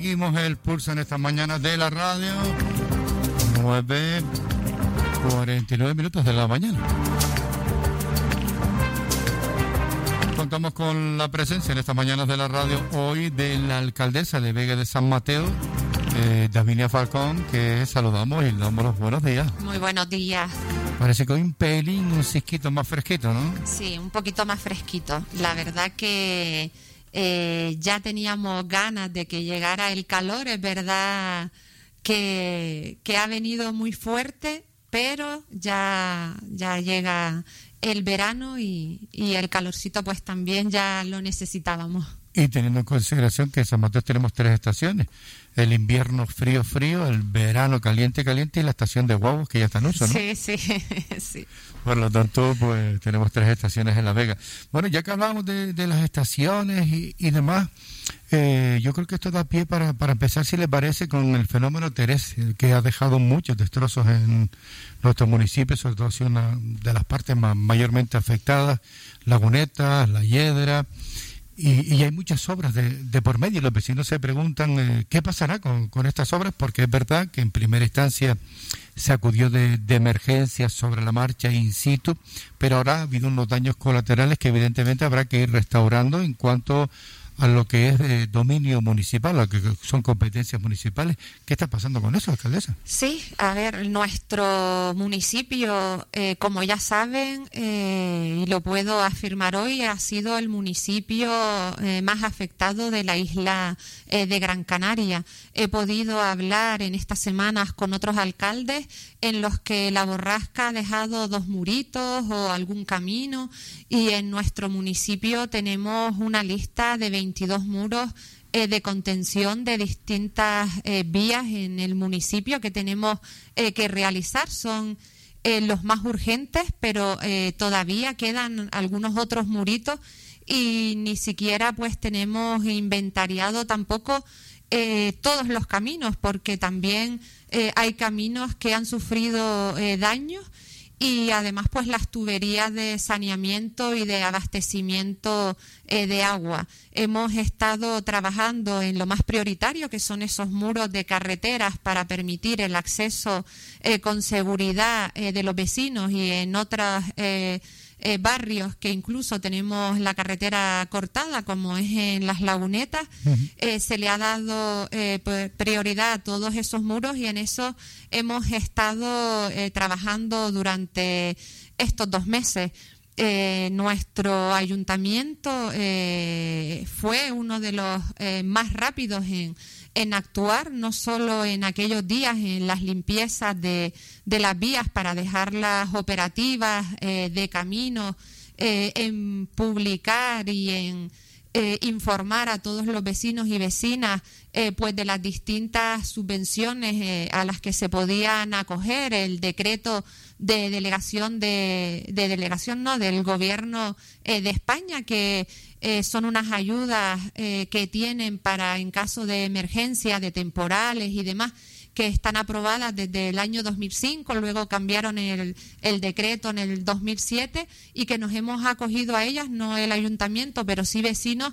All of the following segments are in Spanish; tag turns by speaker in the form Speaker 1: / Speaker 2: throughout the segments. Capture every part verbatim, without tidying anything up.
Speaker 1: seguimos el pulso en estas mañanas de la radio. nueve cuarenta y nueve minutos de la mañana. Contamos con la presencia en estas mañanas de la radio hoy de la alcaldesa de Vega de San Mateo, eh, Davinia Falcón, que saludamos y le damos los buenos días.
Speaker 2: Muy buenos días.
Speaker 1: Parece que hoy un pelín, un cisquito más fresquito, ¿no?
Speaker 2: Sí, un poquito más fresquito. La verdad que eh, ya teníamos ganas de que llegara el calor, es verdad que, que ha venido muy fuerte, pero ya, ya llega el verano y, y el calorcito pues también ya lo necesitábamos.
Speaker 1: Y teniendo en consideración que en San Mateo tenemos tres estaciones, el invierno frío, frío, el verano caliente, caliente y la estación de guaguas que ya está en uso, ¿no?
Speaker 2: Sí, sí, sí.
Speaker 1: Por lo tanto, pues tenemos tres estaciones en La Vega. Bueno, ya que hablábamos de, de las estaciones y, y demás, eh, yo creo que esto da pie para, para empezar, si les parece, con el fenómeno Teresa, que ha dejado muchos destrozos en nuestro municipio, sobre todo ha sido una de las partes más, mayormente afectadas, Lagunetas, La Hiedra. Y, y hay muchas obras de, de por medio y los vecinos se preguntan eh, qué pasará con, con estas obras, porque es verdad que en primera instancia se acudió de, de emergencia sobre la marcha in situ, pero ahora ha habido unos daños colaterales que evidentemente habrá que ir restaurando en cuanto a lo que es de dominio municipal, lo que son competencias municipales. ¿Qué está pasando con eso, alcaldesa?
Speaker 2: Sí, a ver, nuestro municipio, eh, como ya saben, eh, y lo puedo afirmar hoy, ha sido el municipio eh, más afectado de la isla eh, de Gran Canaria. He podido hablar en estas semanas con otros alcaldes en los que la borrasca ha dejado dos muritos o algún camino, y en nuestro municipio tenemos una lista de veintidós muros eh, de contención de distintas eh, vías en el municipio que tenemos eh, que realizar. Son eh, los más urgentes, pero eh, todavía quedan algunos otros muritos y ni siquiera pues tenemos inventariado tampoco eh, todos los caminos, porque también eh, hay caminos que han sufrido eh, daños. Y además, pues las tuberías de saneamiento y de abastecimiento eh, de agua. Hemos estado trabajando en lo más prioritario, que son esos muros de carreteras para permitir el acceso eh, con seguridad eh, de los vecinos, y en otros eh, eh, barrios que incluso tenemos la carretera cortada, como es en Las Lagunetas. Uh-huh. eh, se le ha dado eh, prioridad a todos esos muros, y en eso hemos estado eh, trabajando durante estos dos meses. Eh, nuestro ayuntamiento eh, fue uno de los eh, más rápidos en, en actuar, no solo en aquellos días en las limpiezas de, de las vías para dejarlas operativas, eh, de camino, eh, en publicar y en Eh, informar a todos los vecinos y vecinas eh, pues de las distintas subvenciones eh, a las que se podían acoger, el decreto de delegación de, de delegación no del gobierno eh, de España, que eh, son unas ayudas eh, que tienen para en caso de emergencia, de temporales y demás, que están aprobadas desde el año dos mil cinco, luego cambiaron el, el decreto en el dos mil siete, y que nos hemos acogido a ellas, no el ayuntamiento, pero sí vecinos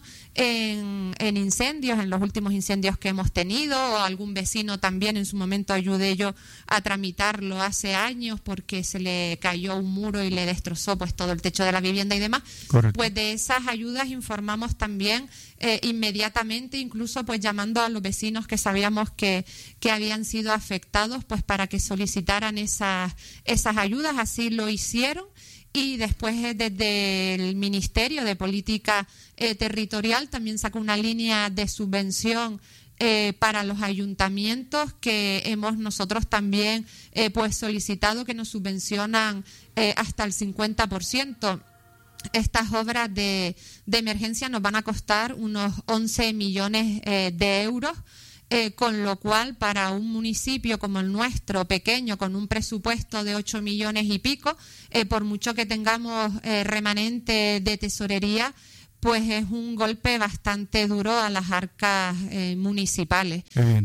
Speaker 2: en, en incendios, en los últimos incendios que hemos tenido, o algún vecino también en su momento ayudé yo a tramitarlo hace años porque se le cayó un muro y le destrozó pues todo el techo de la vivienda y demás. Correcto. Pues de esas ayudas informamos también eh, inmediatamente, incluso pues llamando a los vecinos que sabíamos que, que habían sido sido afectados, pues para que solicitaran esas esas ayudas. Así lo hicieron, y después eh, desde el Ministerio de Política eh, Territorial también sacó una línea de subvención eh, para los ayuntamientos, que hemos nosotros también eh, pues solicitado, que nos subvencionan eh, hasta el cincuenta por ciento. Estas obras de, de emergencia nos van a costar unos once millones eh, de euros. Eh, con lo cual, para un municipio como el nuestro, pequeño, con un presupuesto de ocho millones y pico, eh, por mucho que tengamos eh, remanente de tesorería, pues es un golpe bastante duro a las arcas eh, municipales.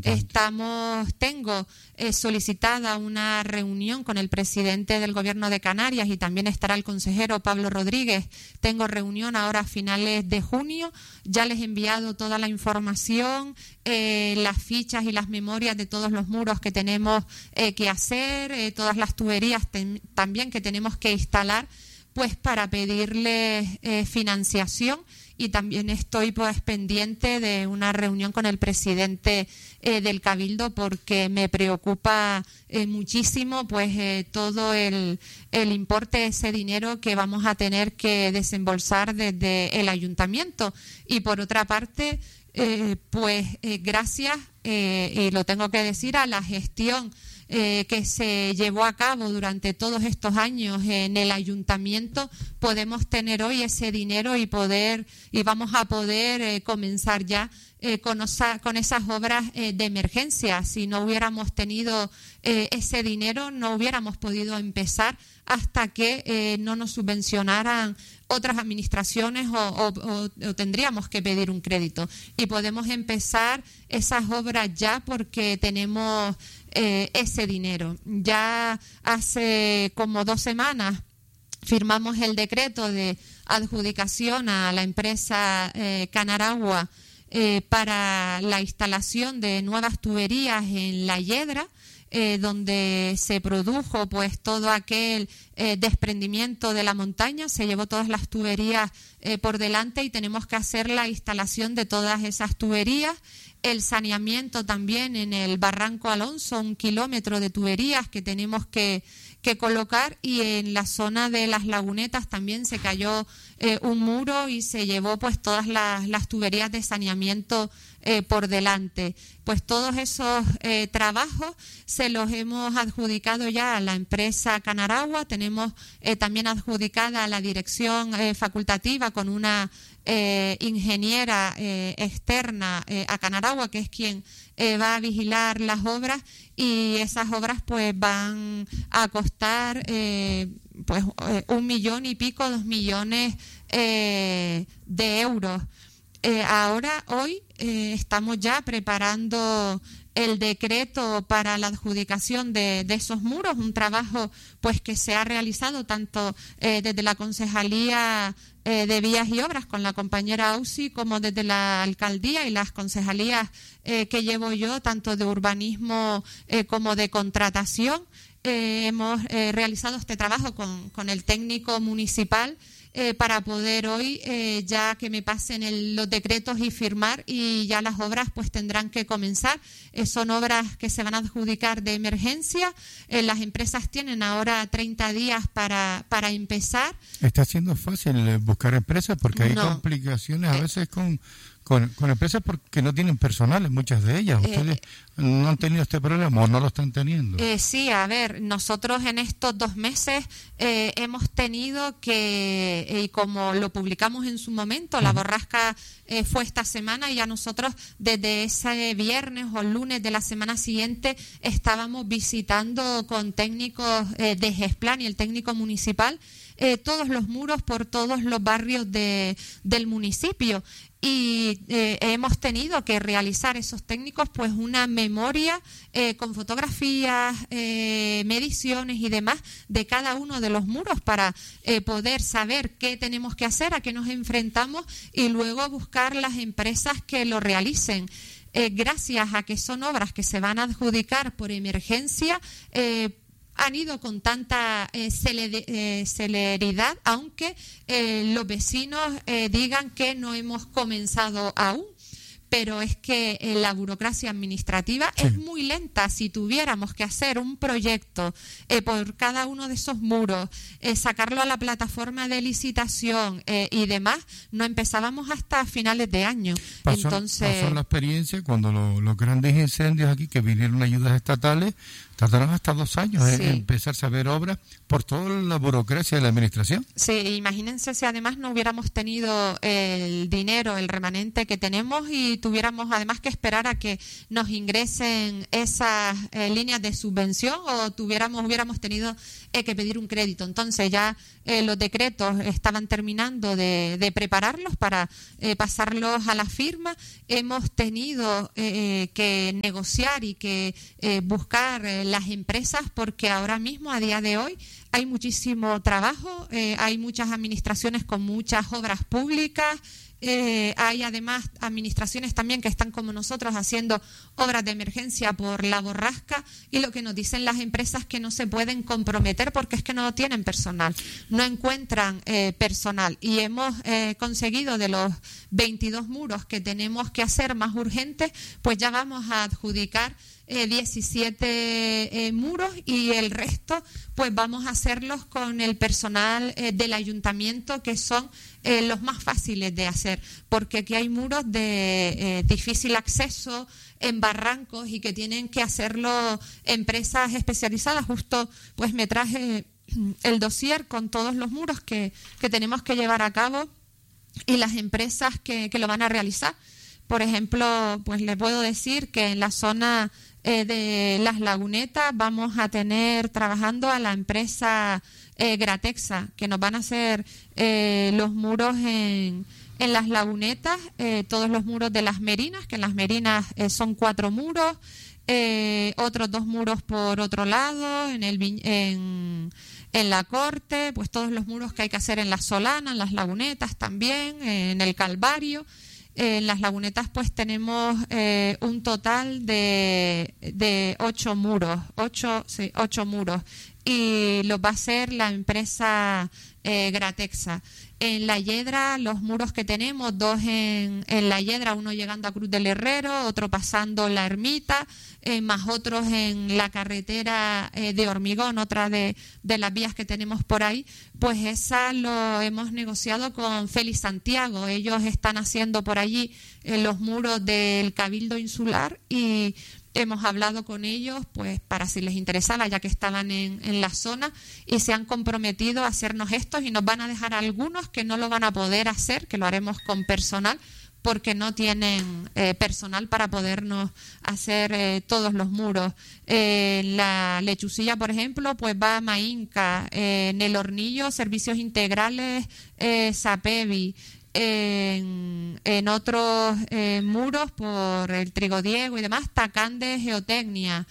Speaker 2: Estamos, tengo eh, solicitada una reunión con el presidente del Gobierno de Canarias y también estará el consejero Pablo Rodríguez. Tengo reunión ahora a finales de junio. Ya les he enviado toda la información, eh, las fichas y las memorias de todos los muros que tenemos eh, que hacer, eh, todas las tuberías ten, también que tenemos que instalar, pues para pedirles eh, financiación, y también estoy pues pendiente de una reunión con el presidente eh, del Cabildo, porque me preocupa eh, muchísimo pues eh, todo el, el importe de ese dinero que vamos a tener que desembolsar desde el ayuntamiento. Y por otra parte, eh, pues eh, gracias, eh, y lo tengo que decir, a la gestión Eh, que se llevó a cabo durante todos estos años en el ayuntamiento, podemos tener hoy ese dinero y poder y vamos a poder eh, comenzar ya eh, con, osa, con esas obras eh, de emergencia. Si no hubiéramos tenido eh, ese dinero, no hubiéramos podido empezar hasta que eh, no nos subvencionaran otras administraciones o, o, o, o tendríamos que pedir un crédito. Y podemos empezar esas obras ya porque tenemos eh, ese dinero. Ya hace como dos semanas firmamos el decreto de adjudicación a la empresa eh, Canaragua eh, para la instalación de nuevas tuberías en La Hiedra, Eh, donde se produjo pues todo aquel eh, desprendimiento de la montaña, se llevó todas las tuberías eh, por delante y tenemos que hacer la instalación de todas esas tuberías, el saneamiento también en el Barranco Alonso, un kilómetro de tuberías que tenemos que, que colocar, y en la zona de las lagunetas también se cayó eh, un muro y se llevó pues todas las, las tuberías de saneamiento eh, por delante. Pues todos esos eh, trabajos se los hemos adjudicado ya a la empresa Canaragua. Tenemos eh, también adjudicada a la dirección eh, facultativa con una eh, ingeniera eh, externa eh, a Canaragua, que es quien eh, va a vigilar las obras, y esas obras pues van a costar eh, pues eh, un millón y pico, dos millones eh, de euros. Eh, ahora, hoy, eh, estamos ya preparando el decreto para la adjudicación de, de esos muros, un trabajo pues que se ha realizado tanto eh, desde la Concejalía eh, de Vías y Obras con la compañera Ausi, como desde la Alcaldía y las concejalías eh, que llevo yo, tanto de urbanismo eh, como de contratación. Eh, hemos eh, realizado este trabajo con, con el técnico municipal eh, para poder hoy eh, ya que me pasen el, los decretos y firmar, y ya las obras pues tendrán que comenzar. Eh, son obras que se van a adjudicar de emergencia. Eh, las empresas tienen ahora treinta días para, para empezar.
Speaker 1: ¿Está siendo fácil buscar empresas? Porque hay no. complicaciones a veces con... Con, con empresas porque no tienen personal, muchas de ellas. ¿Ustedes eh, no han tenido este problema o no lo están teniendo?
Speaker 2: Eh, sí, a ver, nosotros en estos dos meses eh, hemos tenido que, y como lo publicamos en su momento, uh-huh. la borrasca eh, fue esta semana, y a nosotros desde ese viernes o lunes de la semana siguiente estábamos visitando con técnicos eh, de GESPLAN y el técnico municipal eh, todos los muros por todos los barrios de, del municipio. Y eh, hemos tenido que realizar esos técnicos pues una memoria eh, con fotografías, eh, mediciones y demás de cada uno de los muros para eh, poder saber qué tenemos que hacer, a qué nos enfrentamos, y luego buscar las empresas que lo realicen. Eh, gracias a que son obras que se van a adjudicar por emergencia, eh, han ido con tanta eh, celer, eh, celeridad, aunque eh, los vecinos eh, digan que no hemos comenzado aún. Pero es que eh, la burocracia administrativa sí. es muy lenta. Si tuviéramos que hacer un proyecto eh, por cada uno de esos muros, eh, sacarlo a la plataforma de licitación eh, y demás, no empezábamos hasta finales de año.
Speaker 1: Pasó,
Speaker 2: Entonces,
Speaker 1: pasó la experiencia cuando lo, los grandes incendios aquí, que vinieron ayudas estatales, tardaron hasta dos años sí. en empezarse a ver obras por toda la burocracia de la administración.
Speaker 2: Sí, imagínense si además no hubiéramos tenido el dinero, el remanente que tenemos, y tuviéramos además que esperar a que nos ingresen esas eh, líneas de subvención o tuviéramos hubiéramos tenido eh, que pedir un crédito. Entonces ya eh, los decretos estaban terminando de, de prepararlos para eh, pasarlos a la firma. Hemos tenido eh, que negociar y que eh, buscar eh, las empresas porque ahora mismo, a día de hoy, hay muchísimo trabajo, eh, hay muchas administraciones con muchas obras públicas, eh, hay además administraciones también que están como nosotros haciendo obras de emergencia por la borrasca, y lo que nos dicen las empresas que no se pueden comprometer porque es que no tienen personal, no encuentran eh, personal, y hemos eh, conseguido de los veintidós muros que tenemos que hacer más urgentes, pues ya vamos a adjudicar Eh, diecisiete eh, muros, y el resto pues vamos a hacerlos con el personal eh, del ayuntamiento, que son eh, los más fáciles de hacer, porque aquí hay muros de eh, difícil acceso en barrancos y que tienen que hacerlo empresas especializadas. Justo pues me traje el dossier con todos los muros que, que tenemos que llevar a cabo y las empresas que, que lo van a realizar. Por ejemplo, pues le puedo decir que en la zona eh, de Las Lagunetas vamos a tener trabajando a la empresa eh, Gratexa, que nos van a hacer eh, los muros en, en Las Lagunetas, eh, todos los muros de Las Merinas, que en Las Merinas eh, son cuatro muros, eh, otros dos muros por otro lado, en el en, en la Corte, pues todos los muros que hay que hacer en La Solana, en Las Lagunetas también, en el Calvario. En Las Lagunetas pues tenemos eh, un total de, de ocho muros, ocho, sí, ocho muros, y los va a hacer la empresa eh, Gratexa. En La Yedra, los muros que tenemos, dos en, en La Yedra, uno llegando a Cruz del Herrero, otro pasando La Ermita, eh, más otros en la carretera eh, de Hormigón, otra de, de las vías que tenemos por ahí, pues esa lo hemos negociado con Félix Santiago. Ellos están haciendo por allí eh, los muros del Cabildo Insular, y hemos hablado con ellos pues para si les interesaba, ya que estaban en, en la zona, y se han comprometido a hacernos estos, y nos van a dejar algunos que no lo van a poder hacer, que lo haremos con personal, porque no tienen eh, personal para podernos hacer eh, todos los muros. Eh, la Lechucilla, por ejemplo, pues va a Mainca, eh, en el Hornillo, Servicios Integrales, eh, Sapevi. En, en otros eh, muros por el Trigodiego y demás, Tacán de Geotecnia,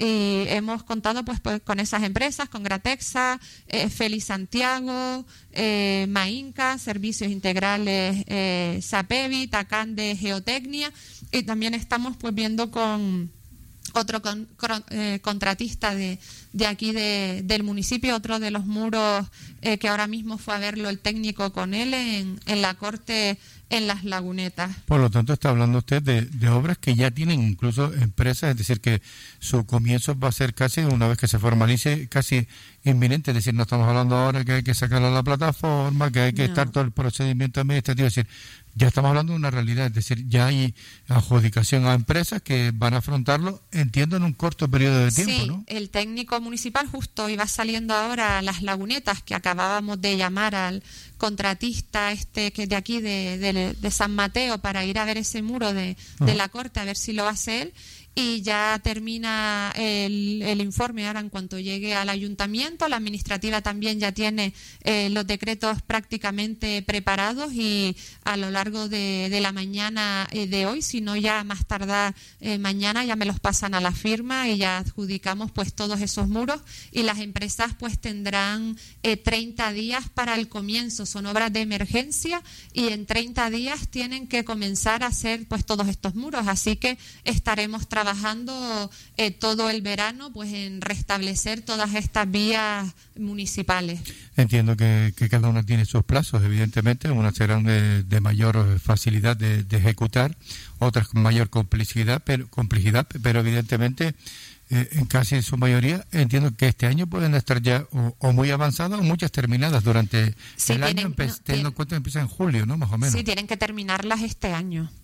Speaker 2: y hemos contado pues, pues con esas empresas, con Gratexa, eh, Félix Santiago, eh, Mainca, Servicios Integrales, eh, Sapevi, Tacán de Geotecnia, y también estamos pues viendo con otro con, con, eh, contratista de, de aquí de, del municipio, otro de los muros eh, que ahora mismo fue a verlo el técnico con él en, en la Corte, en Las Lagunetas.
Speaker 1: Por lo tanto, está hablando usted de, de obras que ya tienen incluso empresas, es decir, que su comienzo va a ser casi, una vez que se formalice, casi inminente. Es decir, no estamos hablando ahora que hay que sacarlo a la plataforma, que hay que no. estar todo el procedimiento administrativo, es decir, ya estamos hablando de una realidad, es decir, ya hay adjudicación a empresas que van a afrontarlo, entiendo, en un corto periodo de tiempo,
Speaker 2: sí,
Speaker 1: ¿no?
Speaker 2: El técnico municipal justo iba saliendo ahora a Las Lagunetas, que acabábamos de llamar al contratista este que de aquí de, de, de San Mateo para ir a ver ese muro de, de la Corte, a ver si lo hace él. Y ya termina el, el informe ahora en cuanto llegue al ayuntamiento. La administrativa también ya tiene eh, los decretos prácticamente preparados, y a lo largo de, de la mañana eh, de hoy, si no ya más tardar eh, mañana, ya me los pasan a la firma y ya adjudicamos pues todos esos muros, y las empresas pues tendrán eh, treinta días para el comienzo. Son obras de emergencia y en treinta días tienen que comenzar a hacer pues todos estos muros, así que estaremos trabajando trabajando eh, todo el verano pues en restablecer todas estas vías municipales.
Speaker 1: Entiendo que, que cada una tiene sus plazos, evidentemente, unas serán de, de mayor facilidad de, de ejecutar, otras con mayor complejidad, pero, complejidad, pero evidentemente eh, en casi su mayoría entiendo que este año pueden estar ya o, o muy avanzadas o muchas terminadas durante
Speaker 2: sí,
Speaker 1: el
Speaker 2: tienen,
Speaker 1: año, empe-
Speaker 2: no,
Speaker 1: teniendo en cuenta que empieza en julio, ¿no? Más o menos.
Speaker 2: Sí, tienen que terminarlas este año.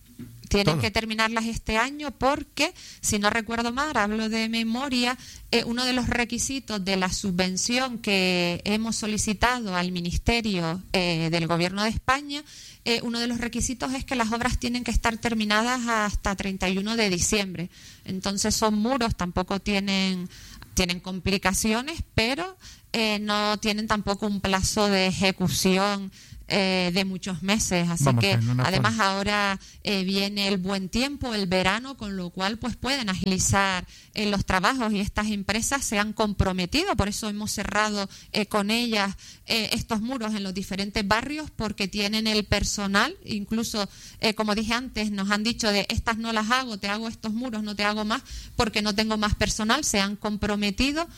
Speaker 2: tienen
Speaker 1: Todo.
Speaker 2: que terminarlas este año porque, si no recuerdo mal, hablo de memoria, eh, uno de los requisitos de la subvención que hemos solicitado al Ministerio eh, del Gobierno de España, eh, uno de los requisitos es que las obras tienen que estar terminadas hasta treinta y uno de diciembre. Entonces son muros, tampoco tienen, tienen complicaciones, pero eh, no tienen tampoco un plazo de ejecución Eh, de muchos meses, así
Speaker 1: Vamos,
Speaker 2: que además
Speaker 1: forma.
Speaker 2: ahora eh, viene el buen tiempo, el verano, con lo cual pues pueden agilizar eh, los trabajos, y estas empresas se han comprometido, por eso hemos cerrado eh, con ellas eh, estos muros en los diferentes barrios, porque tienen el personal, incluso eh, como dije antes, nos han dicho de estas no las hago, te hago estos muros, no te hago más porque no tengo más personal, se han comprometido.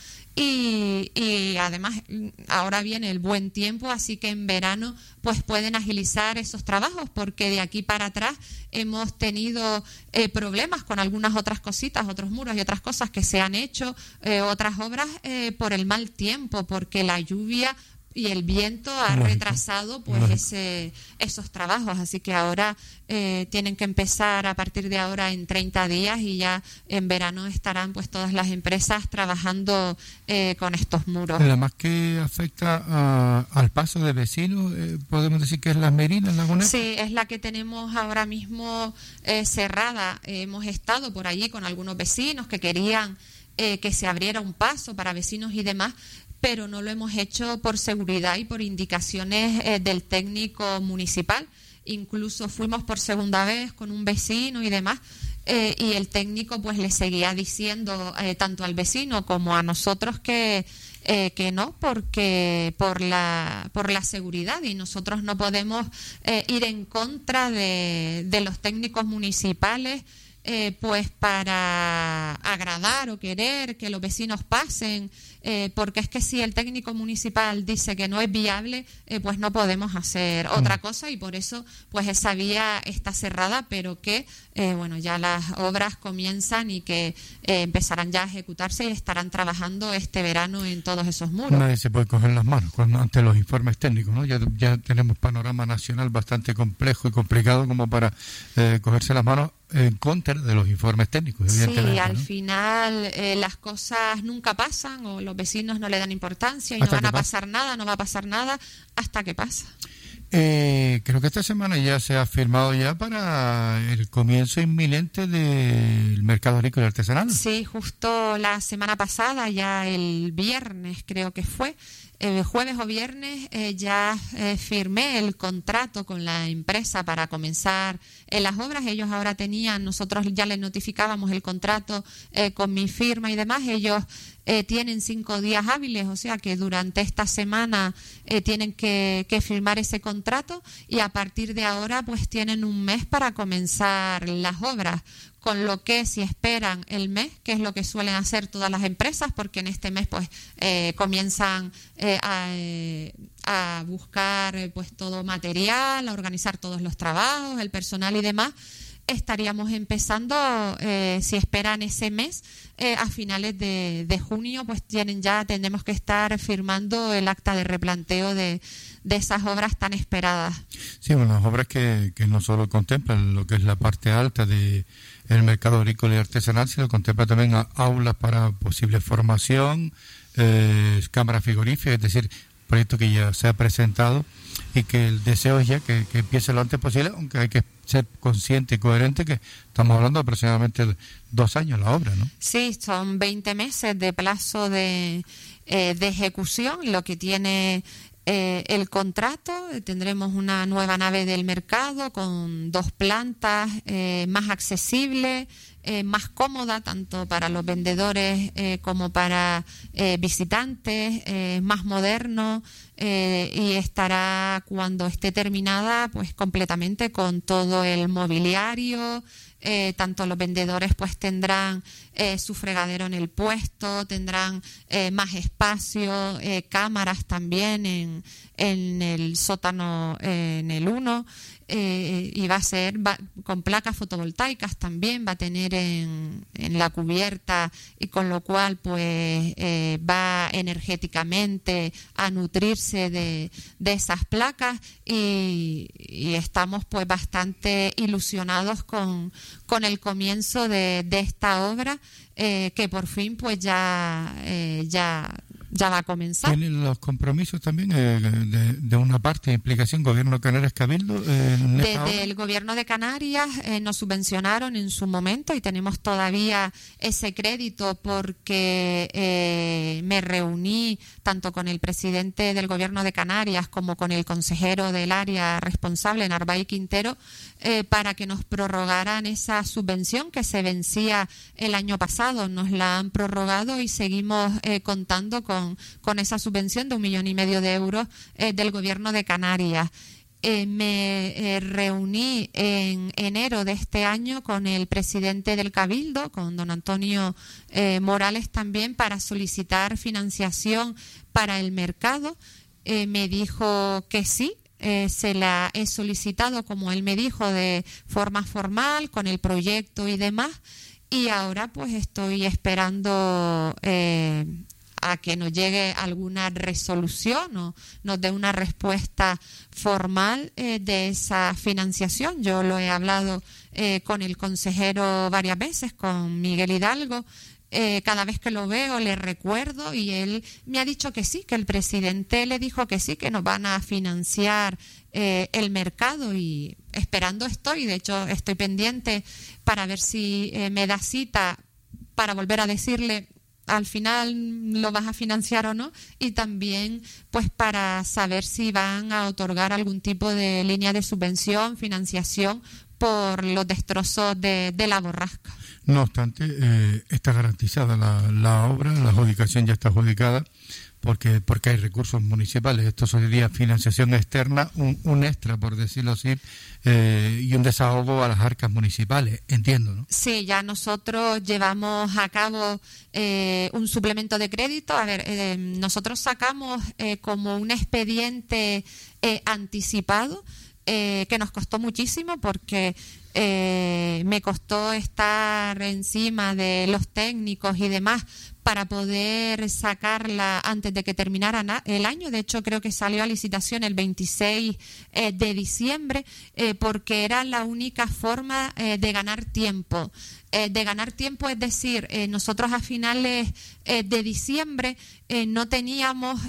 Speaker 2: Y, y además ahora viene el buen tiempo, así que en verano pues pueden agilizar esos trabajos, porque de aquí para atrás hemos tenido eh, problemas con algunas otras cositas, otros muros y otras cosas que se han hecho, eh, otras obras eh, por el mal tiempo, porque la lluvia y el viento ha
Speaker 1: Lógico,
Speaker 2: retrasado pues
Speaker 1: lógico.
Speaker 2: ese esos trabajos, así que ahora eh, tienen que empezar a partir de ahora en treinta días, y ya en verano estarán pues todas las empresas trabajando eh, con estos muros.
Speaker 1: Además que afecta a- al paso de vecinos, eh, podemos decir que es Las Merinas, Lagunera.
Speaker 2: Sí, es la que tenemos ahora mismo eh, cerrada. Eh, hemos estado por allí con algunos vecinos que querían eh, que se abriera un paso para vecinos y demás, pero no lo hemos hecho por seguridad y por indicaciones eh, del técnico municipal. Incluso fuimos por segunda vez con un vecino y demás, eh, y el técnico pues le seguía diciendo eh, tanto al vecino como a nosotros que eh, que no, porque por la por la seguridad, y nosotros no podemos eh, ir en contra de, de los técnicos municipales eh, pues para agradar o querer que los vecinos pasen, eh, porque es que si el técnico municipal dice que no es viable, eh, pues no podemos hacer otra cosa, y por eso pues esa vía está cerrada, pero que eh, bueno, ya las obras comienzan y que eh, empezarán ya a ejecutarse y estarán trabajando este verano en todos esos muros.
Speaker 1: Nadie se puede coger las manos cuando ante los informes técnicos, ¿no? Ya, ya tenemos panorama nacional bastante complejo y complicado como para eh, cogerse las manos en contra de los informes técnicos, evidentemente.
Speaker 2: Sí, al
Speaker 1: ¿no?
Speaker 2: final eh, las cosas nunca pasan, o los vecinos no le dan importancia y
Speaker 1: Hasta
Speaker 2: no van
Speaker 1: que
Speaker 2: a
Speaker 1: pasa.
Speaker 2: pasar nada, no va a pasar nada hasta que pasa.
Speaker 1: Eh, creo que esta semana ya se ha firmado ya para el comienzo inminente del mercado agrícola y artesanal.
Speaker 2: Sí, justo la semana pasada, ya el viernes creo que fue, el jueves o viernes, eh, ya eh, firmé el contrato con la empresa para comenzar eh, las obras. Ellos ahora tenían, nosotros ya les notificábamos el contrato eh, con mi firma y demás. Ellos eh, tienen cinco días hábiles, o sea que durante esta semana eh, tienen que, que firmar ese contrato, y a partir de ahora pues tienen un mes para comenzar las obras. Con lo que si esperan el mes, que es lo que suelen hacer todas las empresas, porque en este mes pues eh, comienzan eh, a, eh, a buscar eh, pues todo material, a organizar todos los trabajos, el personal y demás, estaríamos empezando, eh, si esperan ese mes, eh, a finales de, de junio, pues tienen ya, tendremos que estar firmando el acta de replanteo de, de esas obras tan esperadas.
Speaker 1: Sí, bueno, las obras que, que no solo contemplan lo que es la parte alta de el mercado agrícola y artesanal, sino contempla también a, aulas para posible formación, eh, cámaras frigoríficas, es decir, proyecto que ya se ha presentado y que el deseo es ya que, que empiece lo antes posible, aunque hay que ser consciente y coherente que estamos hablando de aproximadamente de dos años la obra, ¿no?
Speaker 2: Sí, son veinte meses de plazo de, eh, de ejecución, lo que tiene eh, el contrato. Tendremos una nueva nave del mercado con dos plantas, eh, más accesible, eh, más cómoda tanto para los vendedores eh, como para eh, visitantes, eh, más moderno, eh, y estará, cuando esté terminada, pues completamente con todo el mobiliario, eh, tanto los vendedores pues tendrán eh, su fregadero en el puesto, tendrán eh, más espacio, eh, cámaras también en, en el sótano, eh, en el uno. Eh, y va a ser va, con placas fotovoltaicas también, va a tener en, en la cubierta, y con lo cual pues eh, va energéticamente a nutrirse de, de esas placas, y, y estamos pues bastante ilusionados con, con el comienzo de, de esta obra, eh, que por fin pues ya eh, ya ya va a comenzar.
Speaker 1: ¿Tienen los compromisos también eh, de, de una parte de implicación Gobierno de Canarias Cabildo? Eh, en
Speaker 2: Desde el Gobierno de Canarias eh, nos subvencionaron en su momento, y tenemos todavía ese crédito porque eh, me reuní tanto con el presidente del Gobierno de Canarias como con el consejero del área responsable, Narváez Quintero, eh, para que nos prorrogaran esa subvención que se vencía el año pasado. Nos la han prorrogado y seguimos eh, contando con Con, con esa subvención de un millón y medio de euros eh, del Gobierno de Canarias. Eh, me eh, reuní en enero de este año con el presidente del Cabildo, con don Antonio eh, Morales también, para solicitar financiación para el mercado. Eh, me dijo que sí. Eh, se la he solicitado, como él me dijo, de forma formal, con el proyecto y demás. Y ahora pues estoy esperando Eh, a que nos llegue alguna resolución o nos dé una respuesta formal eh, de esa financiación. Yo lo he hablado eh, con el consejero varias veces, con Miguel Hidalgo. Eh, cada vez que lo veo le recuerdo, y él me ha dicho que sí, que el presidente le dijo que sí, que nos van a financiar eh, el mercado, y esperando estoy. De hecho, estoy pendiente para ver si eh, me da cita para volver a decirle al final lo vas a financiar o no, y también pues para saber si van a otorgar algún tipo de línea de subvención, financiación por los destrozos de, de la borrasca.
Speaker 1: No obstante, eh, está garantizada la, la obra, la adjudicación ya está adjudicada, porque porque hay recursos municipales. Esto sería financiación externa, un, un extra, por decirlo así, eh, y un desahogo a las arcas municipales, entiendo, ¿no?
Speaker 2: Sí, ya nosotros llevamos a cabo eh, un suplemento de crédito. A ver, eh, nosotros sacamos eh, como un expediente eh, anticipado, eh, que nos costó muchísimo, porque eh, me costó estar encima de los técnicos y demás para poder sacarla antes de que terminara el año. De hecho, creo que salió a licitación el veintiséis eh, de diciembre, eh, porque era la única forma eh, de ganar tiempo. Eh, de ganar tiempo, es decir, eh, nosotros a finales eh, de diciembre eh, no teníamos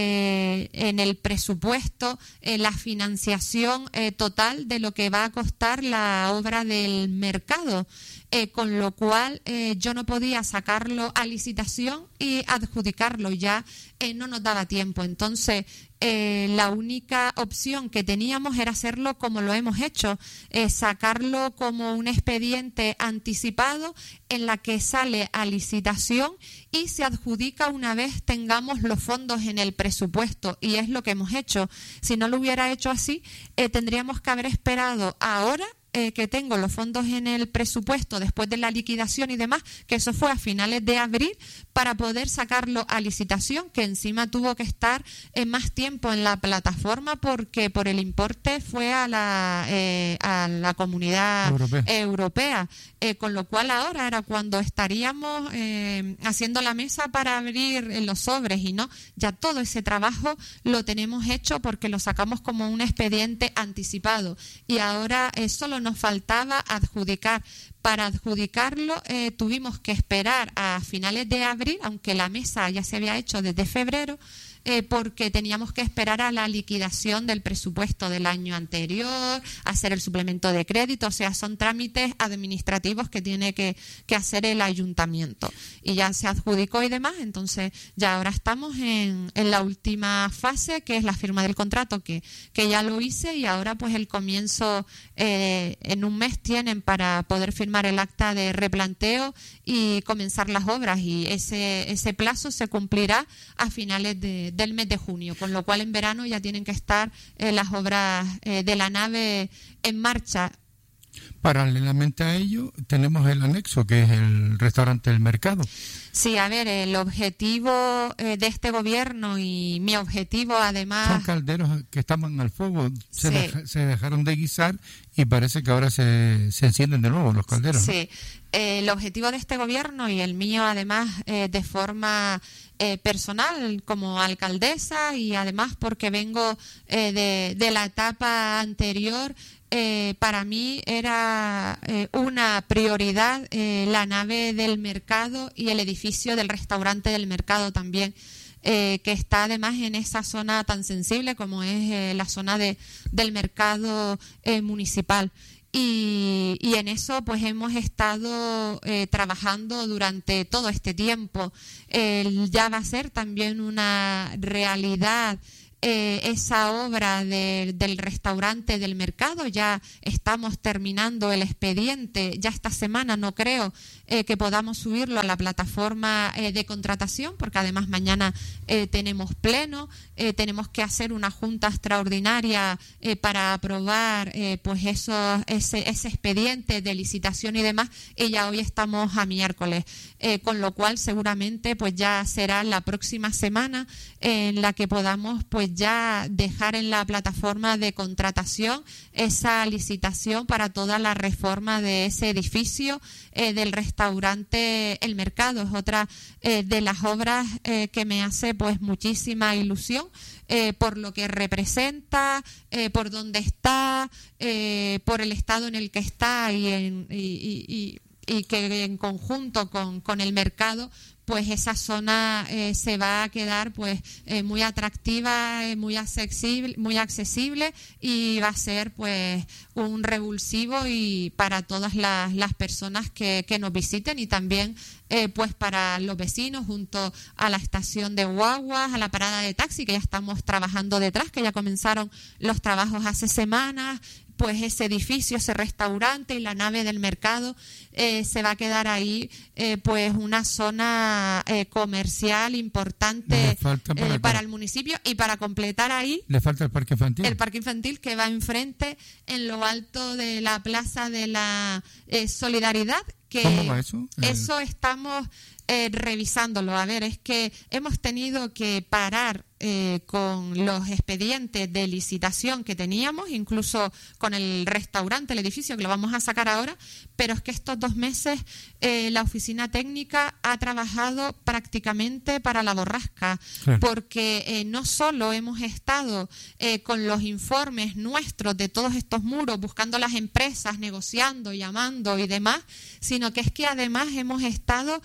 Speaker 2: eh, en el presupuesto eh, la financiación eh, total de lo que va a costar la obra del mercado. Eh, con lo cual eh, yo no podía sacarlo a licitación y adjudicarlo, ya eh, no nos daba tiempo. Entonces eh, la única opción que teníamos era hacerlo como lo hemos hecho, eh, sacarlo como un expediente anticipado en la que sale a licitación y se adjudica una vez tengamos los fondos en el presupuesto, y es lo que hemos hecho. Si no lo hubiera hecho así, eh, tendríamos que haber esperado ahora Eh, que tengo los fondos en el presupuesto después de la liquidación y demás, que eso fue a finales de abril, para poder sacarlo a licitación, que encima tuvo que estar eh, más tiempo en la plataforma, porque por el importe fue a la eh, a la comunidad europea, europea eh, con lo cual ahora era cuando estaríamos eh, haciendo la mesa para abrir eh, los sobres, y no, ya todo ese trabajo lo tenemos hecho porque lo sacamos como un expediente anticipado, y ahora eh, solo nos faltaba adjudicar. Para adjudicarlo eh, tuvimos que esperar a finales de abril, aunque la mesa ya se había hecho desde febrero, eh, porque teníamos que esperar a la liquidación del presupuesto del año anterior, hacer el suplemento de crédito. O sea, son trámites administrativos que tiene que, que hacer el ayuntamiento, y ya se adjudicó y demás. Entonces ya ahora estamos en, en la última fase, que es la firma del contrato, que, que ya lo hice, y ahora pues el comienzo eh, en un mes tienen para poder firmar el acta de replanteo y comenzar las obras, y ese, ese plazo se cumplirá a finales de del mes de junio, con lo cual en verano ya tienen que estar eh, las obras eh, de la nave en marcha.
Speaker 1: paralelamente a ello tenemos el anexo, que es el restaurante del mercado.
Speaker 2: Sí, a ver, el objetivo eh, de este gobierno y mi objetivo además...
Speaker 1: Son calderos que estaban al fuego, se,
Speaker 2: Sí.
Speaker 1: deja- se dejaron de guisar y parece que ahora se, se encienden de nuevo los calderos, ¿no?
Speaker 2: Sí, eh, el objetivo de este gobierno y el mío además eh, de forma eh, personal como alcaldesa y además porque vengo eh, de, de la etapa anterior, eh, para mí era eh, una prioridad eh, la nave del mercado y el edificio del restaurante del mercado también. Eh, que está además en esa zona tan sensible como es eh, la zona de, del mercado eh, municipal. Y, y en eso pues hemos estado eh, trabajando durante todo este tiempo. Eh, ya va a ser también una realidad eh, esa obra de, del restaurante del mercado. Ya estamos terminando el expediente, ya esta semana no creo eh, que podamos subirlo a la plataforma eh, de contratación, porque además mañana eh, tenemos pleno, eh, tenemos que hacer una junta extraordinaria eh, para aprobar eh, pues eso, ese, ese expediente de licitación y demás, y ya hoy estamos a miércoles, eh, con lo cual seguramente pues ya será la próxima semana en la que podamos pues ya dejar en la plataforma de contratación esa licitación para toda la reforma de ese edificio eh, del restaurante El Mercado. Es otra eh, de las obras eh, que me hace pues muchísima ilusión eh, por lo que representa, eh, por dónde está, eh, por el estado en el que está y, en, y, y, y y que en conjunto con, con el mercado pues esa zona eh, se va a quedar pues eh, muy atractiva, eh, muy accesible, muy accesible y va a ser pues un revulsivo y para todas las, las personas que, que nos visiten y también eh, pues para los vecinos junto a la estación de guaguas, a la parada de taxi que ya estamos trabajando detrás, que ya comenzaron los trabajos hace semanas. Pues ese edificio, ese restaurante y la nave del mercado eh, se va a quedar ahí eh, pues una zona eh, comercial importante
Speaker 1: para,
Speaker 2: eh, para el municipio y para completar ahí
Speaker 1: le falta el parque infantil.
Speaker 2: El parque infantil que va enfrente en lo alto de la Plaza de la eh, Solidaridad. Que
Speaker 1: ¿Cómo va eso?
Speaker 2: Eso estamos eh, revisándolo. A ver, es que hemos tenido que parar eh, con los expedientes de licitación que teníamos, incluso con el restaurante, el edificio, que lo vamos a sacar ahora, pero es que estos dos meses eh, la oficina técnica ha trabajado prácticamente para la borrasca, sí. porque eh, no solo hemos estado eh, con los informes nuestros de todos estos muros, buscando las empresas, negociando, llamando y demás, sino que es que además hemos estado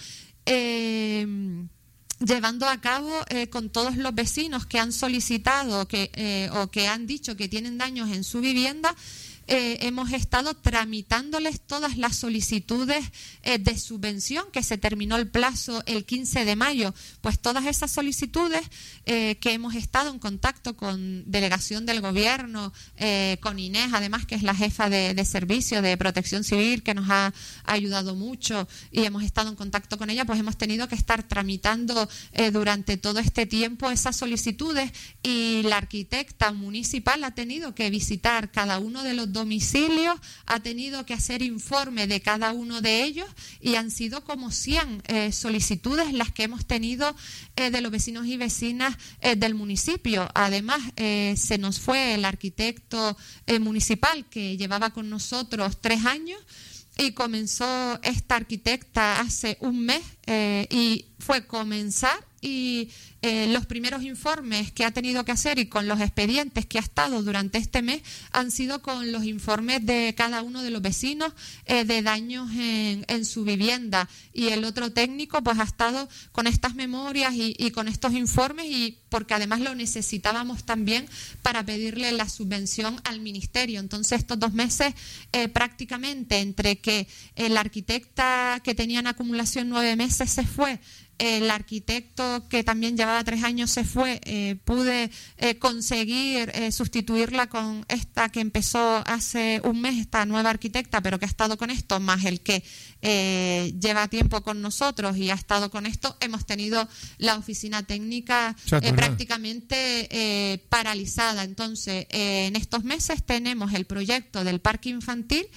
Speaker 2: eh, llevando a cabo eh, con todos los vecinos que han solicitado que, eh, o que han dicho que tienen daños en su vivienda. Eh, hemos estado tramitándoles todas las solicitudes eh, de subvención, que se terminó el plazo el quince de mayo. Pues todas esas solicitudes eh, que hemos estado en contacto con delegación del gobierno, eh, con Inés, además, que es la jefa de, de servicio de protección civil, que nos ha ayudado mucho y hemos estado en contacto con ella, pues hemos tenido que estar tramitando eh, durante todo este tiempo esas solicitudes y la arquitecta municipal ha tenido que visitar cada uno de los domicilios, ha tenido que hacer informe de cada uno de ellos y han sido como cien eh, solicitudes las que hemos tenido eh, de los vecinos y vecinas eh, del municipio. Además, eh, se nos fue el arquitecto eh, municipal que llevaba con nosotros tres años y comenzó esta arquitecta hace un mes eh, y fue comenzar y eh, los primeros informes que ha tenido que hacer y con los expedientes que ha estado durante este mes han sido con los informes de cada uno de los vecinos eh, de daños en, en su vivienda, y el otro técnico pues ha estado con estas memorias y, y con estos informes, y porque además lo necesitábamos también para pedirle la subvención al ministerio. Entonces estos dos meses eh, prácticamente entre que eh, la arquitecta que tenía en acumulación nueve meses se fue, el arquitecto que también llevaba tres años se fue, eh, pude eh, conseguir eh, sustituirla con esta que empezó hace un mes, esta nueva arquitecta, pero que ha estado con esto, más el que eh, lleva tiempo con nosotros y ha estado con esto. Hemos tenido la oficina técnica eh, prácticamente eh, paralizada. Entonces, eh, en estos meses tenemos el proyecto del parque infantil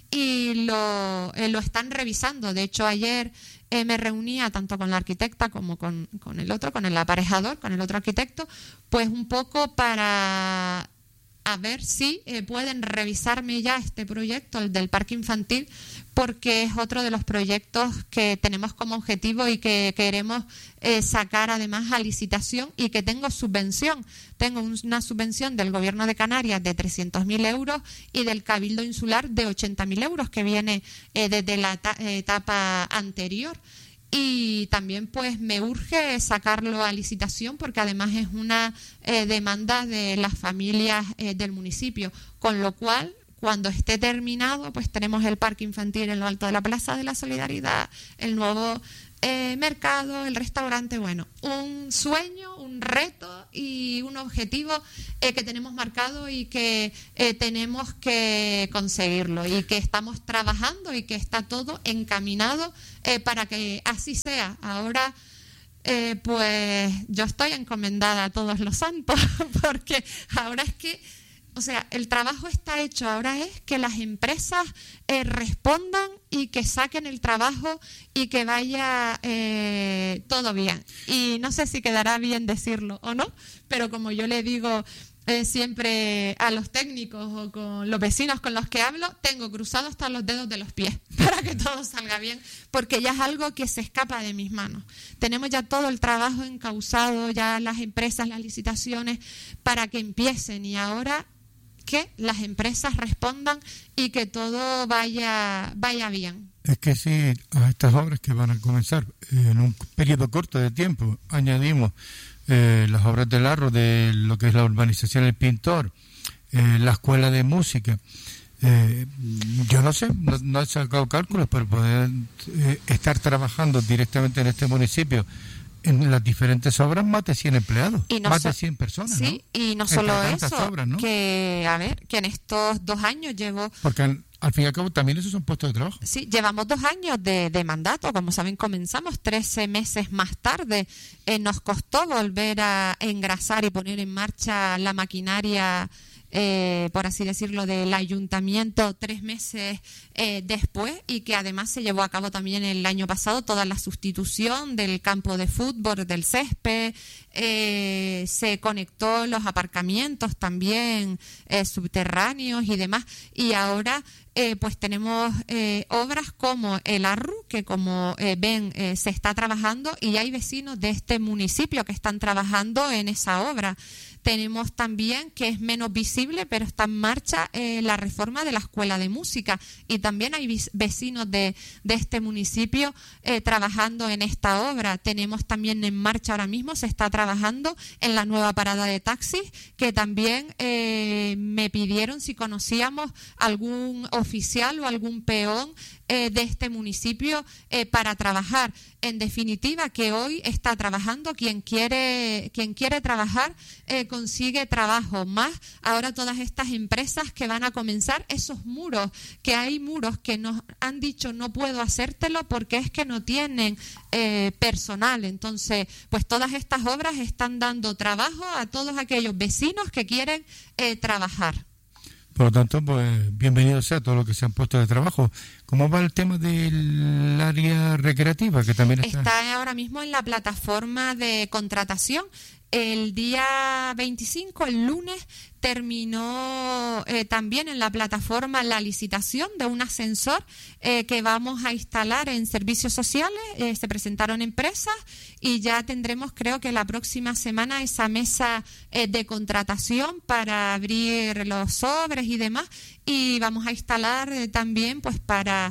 Speaker 2: y lo, eh, lo están revisando. De hecho, ayer eh, me reunía tanto con la arquitecta como con, con el otro, con el aparejador, con el otro arquitecto, pues un poco para a ver si eh, pueden revisarme ya este proyecto, el del parque infantil, porque es otro de los proyectos que tenemos como objetivo y que queremos eh, sacar además a licitación y que tengo subvención. Tengo una subvención del Gobierno de Canarias de trescientos mil euros y del Cabildo Insular de ochenta mil euros, que viene eh, desde la ta- etapa anterior. Y también pues me urge sacarlo a licitación porque además es una eh, demanda de las familias eh, del municipio, con lo cual cuando esté terminado pues tenemos el parque infantil en lo alto de la Plaza de la Solidaridad, el nuevo eh, mercado, el restaurante, bueno, un sueño, un reto y un objetivo eh, que tenemos marcado y que eh, tenemos que conseguirlo y que estamos trabajando y que está todo encaminado eh, para que así sea. Ahora eh, pues yo estoy encomendada a todos los santos porque ahora es que o sea, el trabajo está hecho, ahora es que las empresas eh, respondan y que saquen el trabajo y que vaya eh, todo bien. Y no sé si quedará bien decirlo o no, pero como yo le digo eh, siempre a los técnicos o con los vecinos con los que hablo, tengo cruzado hasta los dedos de los pies para que todo salga bien, porque ya es algo que se escapa de mis manos. Tenemos ya todo el trabajo encauzado, ya las empresas, las licitaciones, para que empiecen y ahora que las empresas respondan y que todo vaya vaya bien.
Speaker 1: Es que si a estas obras que van a comenzar en un periodo corto de tiempo añadimos eh, las obras del Arro, de lo que es la urbanización El Pintor, eh, la escuela de música, eh, yo no sé, no, no he sacado cálculos, pero poder eh, estar trabajando directamente en este municipio en las diferentes obras, más de cien empleados,
Speaker 2: y no
Speaker 1: más
Speaker 2: so-
Speaker 1: de cien personas,
Speaker 2: sí,
Speaker 1: ¿no?
Speaker 2: y no solo
Speaker 1: Entre
Speaker 2: eso,
Speaker 1: tantas obras, ¿no?
Speaker 2: que a ver, que en estos dos años llevo...
Speaker 1: Porque al, al fin y al cabo también esos son puestos de trabajo.
Speaker 2: Sí, llevamos dos años de, de mandato, como saben comenzamos trece meses más tarde, eh, nos costó volver a engrasar y poner en marcha la maquinaria, eh, por así decirlo, del ayuntamiento tres meses eh, después, y que además se llevó a cabo también el año pasado toda la sustitución del campo de fútbol, del césped, eh, se conectó los aparcamientos también eh, subterráneos y demás, y ahora eh, pues tenemos eh, obras como el Arru, que como eh, ven eh, se está trabajando y hay vecinos de este municipio que están trabajando en esa obra. Tenemos también, que es menos visible, pero está en marcha, eh, la reforma de la escuela de música, y también hay vecinos de, de este municipio eh, trabajando en esta obra. Tenemos también en marcha ahora mismo, se está trabajando en la nueva parada de taxis, que también eh, me pidieron si conocíamos algún oficial o algún peón eh, de este municipio eh, para trabajar. En definitiva, que hoy está trabajando quien quiere, quien quiere trabajar eh, consigue trabajo, más ahora todas estas empresas que van a comenzar, esos muros, que hay muros que nos han dicho no puedo hacértelo porque es que no tienen eh, personal. Entonces, pues todas estas obras están dando trabajo a todos aquellos vecinos que quieren eh, trabajar.
Speaker 1: Por lo tanto, pues bienvenido sea todo lo que se han puesto de trabajo. ¿Cómo va el tema del área recreativa, que también está?
Speaker 2: Está ahora mismo en la plataforma de contratación. El día veinticinco, el lunes, terminó eh, también en la plataforma la licitación de un ascensor eh, que vamos a instalar en servicios sociales. Eh, se presentaron empresas y ya tendremos, creo que la próxima semana, esa mesa eh, de contratación para abrir los sobres y demás. Y vamos a instalar eh, también, pues para...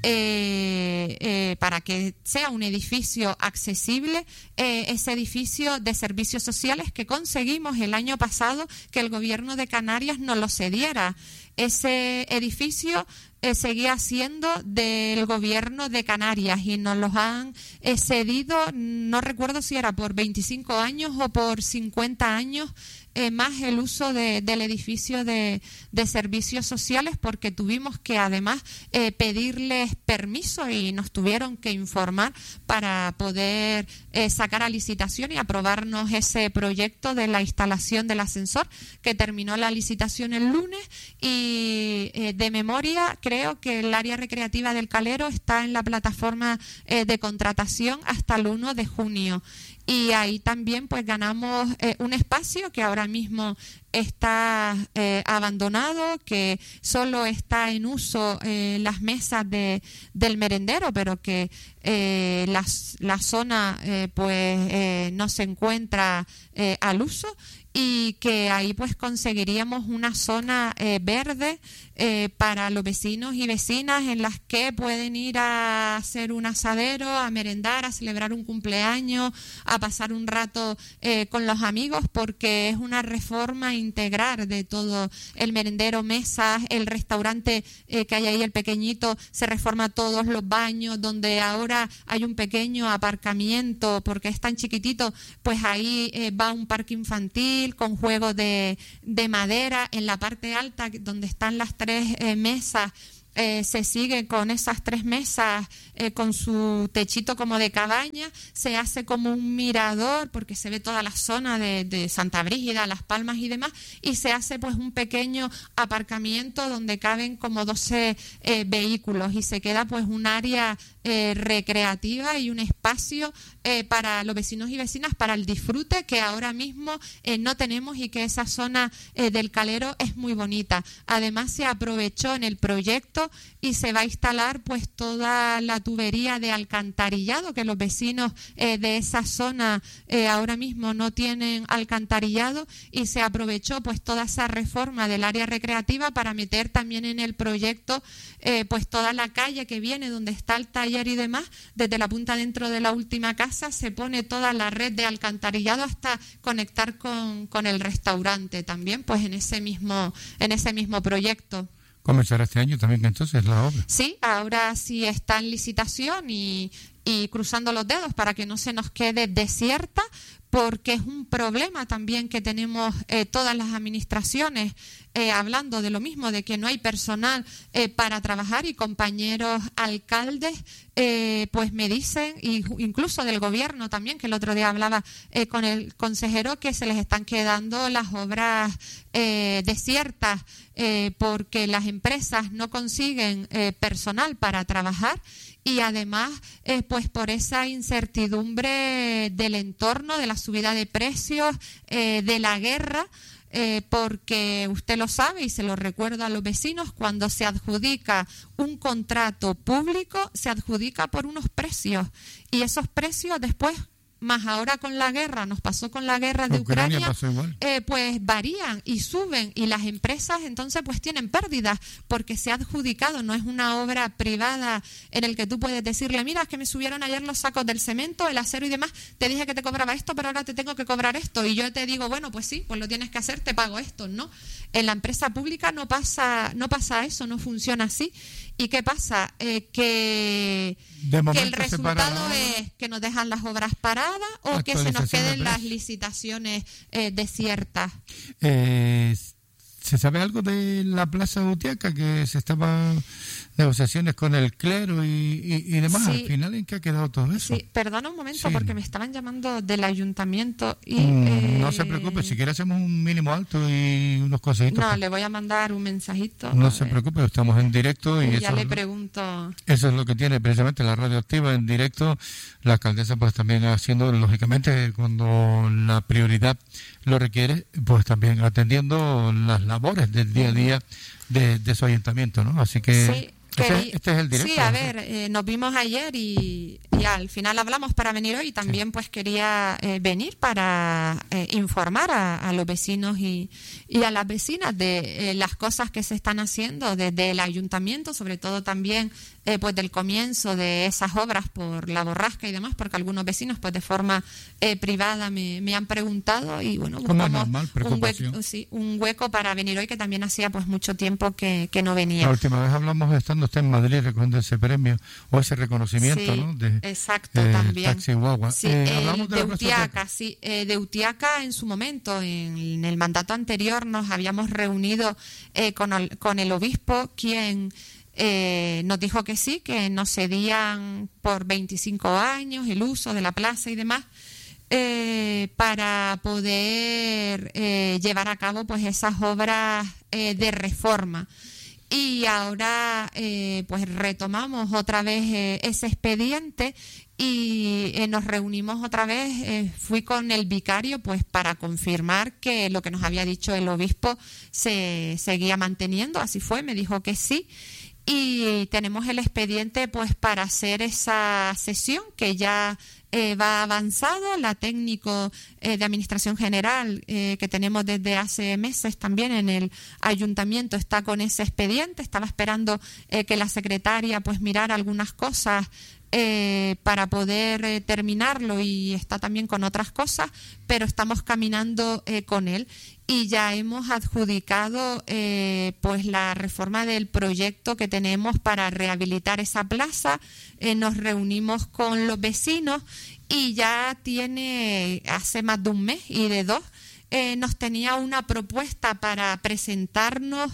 Speaker 2: Eh, eh, para que sea un edificio accesible, eh, ese edificio de servicios sociales que conseguimos el año pasado que el Gobierno de Canarias nos lo cediera. Ese edificio eh, seguía siendo del Gobierno de Canarias y nos los han eh, cedido, no recuerdo si era por veinticinco años o por cincuenta años, Eh, más el uso de, del edificio de, de servicios sociales, porque tuvimos que además eh, pedirles permiso y nos tuvieron que informar para poder eh, sacar a licitación y aprobarnos ese proyecto de la instalación del ascensor, que terminó la licitación el lunes y Y eh, de memoria, creo que el área recreativa del Calero está en la plataforma eh, de contratación hasta el uno de junio. Y ahí también pues ganamos eh, un espacio que ahora mismo está eh, abandonado, que solo está en uso eh, las mesas de, del merendero, pero que eh, la, la zona eh, pues eh, no se encuentra eh, al uso, y que ahí pues conseguiríamos una zona eh, verde eh, para los vecinos y vecinas, en las que pueden ir a hacer un asadero, a merendar, a celebrar un cumpleaños, a pasar un rato eh, con los amigos, porque es una reforma integral de todo el merendero, mesas, el restaurante eh, que hay ahí, el pequeñito, se reforma todos los baños, donde ahora hay un pequeño aparcamiento porque es tan chiquitito, pues ahí eh, va un parque infantil con juegos de, de madera. En la parte alta, donde están las tres eh, mesas, Eh, se sigue con esas tres mesas eh, con su techito como de cabaña, se hace como un mirador porque se ve toda la zona de, de Santa Brígida, Las Palmas y demás, y se hace pues un pequeño aparcamiento donde caben como doce eh, vehículos, y se queda pues un área eh, recreativa y un espacio eh, para los vecinos y vecinas para el disfrute, que ahora mismo eh, no tenemos, y que esa zona eh, del Calero es muy bonita. Además, se aprovechó en el proyecto y se va a instalar pues toda la tubería de alcantarillado, que los vecinos eh, de esa zona eh, ahora mismo no tienen alcantarillado, y se aprovechó pues toda esa reforma del área recreativa para meter también en el proyecto eh, pues toda la calle que viene donde está el taller y demás. Desde la punta dentro de la última casa se pone toda la red de alcantarillado hasta conectar con, con el restaurante también, pues en ese mismo, en ese mismo proyecto.
Speaker 1: Comenzará este año también entonces la obra.
Speaker 2: Sí, ahora sí está en licitación, y, y cruzando los dedos para que no se nos quede desierta, porque es un problema también que tenemos eh, todas las administraciones, eh, hablando de lo mismo, de que no hay personal eh, para trabajar, y compañeros alcaldes eh, pues me dicen, y incluso del gobierno también, que el otro día hablaba eh, con el consejero, que se les están quedando las obras eh, desiertas eh, porque las empresas no consiguen eh, personal para trabajar, y además eh, pues por esa incertidumbre del entorno, de la subida de precios, eh, de la guerra, eh, porque usted lo sabe y se lo recuerdo a los vecinos, cuando se adjudica un contrato público, se adjudica por unos precios, y esos precios después, más ahora con la guerra, nos pasó con la guerra de Ucrania, Ucrania eh, pues varían y suben, y las empresas entonces pues tienen pérdidas porque se ha adjudicado, no es una obra privada en el que tú puedes decirle, mira, es que me subieron ayer los sacos del cemento, el acero y demás, te dije que te cobraba esto, pero ahora te tengo que cobrar esto, y yo te digo, bueno, pues sí, pues lo tienes que hacer, te pago esto, ¿no? En la empresa pública no pasa, no pasa eso, no funciona así. ¿Y qué pasa? Eh, que, que el resultado es que nos dejan las obras paradas, o que se nos queden las licitaciones eh, desiertas.
Speaker 1: Eh, ¿Se sabe algo de la Plaza Utiaca, que se estaban negociaciones con el clero y, y, y demás? Sí. ¿Al final en qué ha quedado todo eso?
Speaker 2: Sí, perdona un momento, sí, porque me estaban llamando del ayuntamiento y...
Speaker 1: Mm,
Speaker 2: eh...
Speaker 1: No se preocupe, si quiere hacemos un mínimo alto y unos consejitos.
Speaker 2: No, le voy a mandar un mensajito.
Speaker 1: No se preocupe, estamos en directo. Y,
Speaker 2: y
Speaker 1: eso
Speaker 2: ya le
Speaker 1: es,
Speaker 2: pregunto...
Speaker 1: Eso es lo que tiene precisamente la radio activa en directo. La alcaldesa pues también haciendo, lógicamente, cuando la prioridad lo requiere, pues también atendiendo las labores del día a día de, de su ayuntamiento, ¿no? Así que...
Speaker 2: Sí.
Speaker 1: Este, este es el directo.
Speaker 2: Sí, a ver, eh, nos vimos ayer y, y al final hablamos para venir hoy. También sí, pues quería eh, venir para eh, informar a, a los vecinos y, y a las vecinas de eh, las cosas que se están haciendo desde el ayuntamiento, sobre todo también eh, pues del comienzo de esas obras por la borrasca y demás, porque algunos vecinos pues de forma eh, privada me, me han preguntado, y bueno, buscamos
Speaker 1: normal,
Speaker 2: un, hueco, sí, un hueco para venir hoy, que también hacía pues mucho tiempo que, que no venía.
Speaker 1: La última vez hablamos estando usted en Madrid recogiendo ese premio o ese reconocimiento,
Speaker 2: sí,
Speaker 1: ¿no? De,
Speaker 2: exacto,
Speaker 1: eh,
Speaker 2: también.
Speaker 1: Taxi Guagua.
Speaker 2: Sí,
Speaker 1: eh,
Speaker 2: eh,
Speaker 1: hablamos de,
Speaker 2: de Utiaca, sí, eh, de Utiaca en su momento, en, en el mandato anterior nos habíamos reunido eh, con, el, con el obispo, quien eh, nos dijo que sí, que nos cedían por veinticinco años el uso de la plaza y demás. Eh, para poder eh, llevar a cabo pues esas obras eh, de reforma. Y ahora eh, pues retomamos otra vez eh, ese expediente y eh, nos reunimos otra vez. Eh, fui con el vicario pues para confirmar que lo que nos había dicho el obispo se seguía manteniendo. Así fue, me dijo que sí. Y tenemos el expediente pues para hacer esa sesión que ya eh, va avanzado. La técnico eh, de Administración General eh, que tenemos desde hace meses también en el ayuntamiento está con ese expediente. Estaba esperando eh, que la secretaria pues mirara algunas cosas Eh, para poder eh, terminarlo, y está también con otras cosas, pero estamos caminando eh, con él y ya hemos adjudicado eh, pues la reforma del proyecto que tenemos para rehabilitar esa plaza. Eh, nos reunimos con los vecinos y ya tiene hace más de un mes y de dos Eh, nos tenía una propuesta para presentarnos,